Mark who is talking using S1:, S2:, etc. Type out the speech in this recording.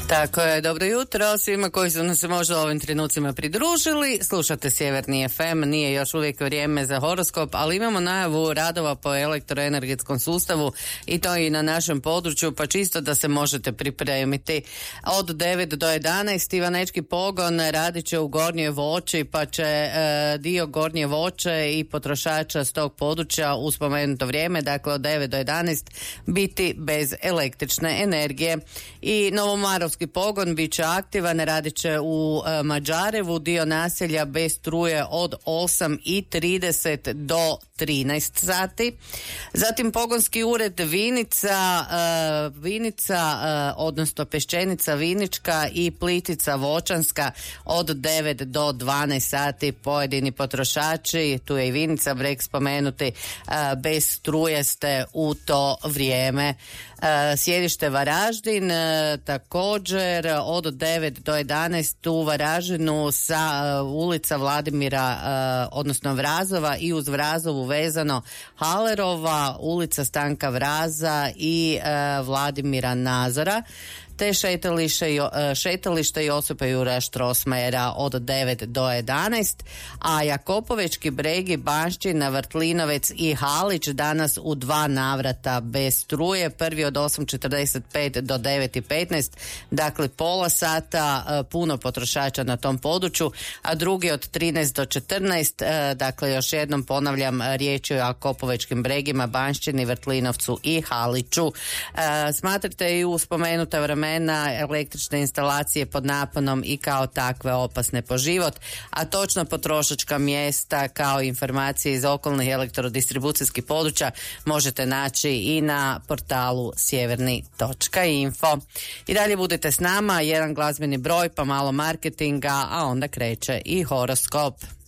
S1: Tako je, dobro jutro svima koji su nam se možda ovim trenucima pridružili. Slušate Sjeverni FM, nije još uvijek vrijeme za horoskop, ali imamo najavu radova po elektroenergetskom sustavu i to i na našem području, pa čisto da se možete pripremiti. Od 9 do 11 Ivanečki pogon radit će u Gornjoj Voći, pa će dio Gornje Voće i potrošača s tog područja u spomenuto vrijeme, dakle od 9 do 11, biti bez električne energije. I Novomarovski pogon bit će aktivan, radit će u Mađarevu, dio naselja bez struje od 8:30 do 13 sati. Zatim pogonski ured Vinica, odnosno Peščenica Vinička i Plitica Voćanska od 9 do 12 sati. Pojedini potrošači, tu je i Vinica, breg spomenuti, bez struje ste u to vrijeme. Sjedište Varaždin također od 9 do 11 u Varaždinu sa ulica Vladimira, odnosno Vrazova i uz Vrazovu vezano Halerova, ulica Stanka Vraza i Vladimira Nazora, te šetalište Josipa Juraja Štrosmajera od 9 do 11, a Jakopovečki bregi, Banšćina, Vrtlinovec i Halić danas u 2 navrata bez struje, prvi od 8:45 do 9:15, dakle pola sata, puno potrošača na tom području, a drugi od 13 do 14, dakle još jednom ponavljam, riječ je o Jakopovečkim bregima, Banšćini, Vrtlinovcu i Haliću. Smatrate i u spomenuta vremena električne instalacije pod naponom i kao takve opasne po život, a točno potrošačka mjesta kao informacije iz okolnih elektrodistribucijskih područja možete naći i na portalu sjeverni.info. I dalje budete s nama, jedan glazbeni broj pa malo marketinga, a onda kreće i horoskop.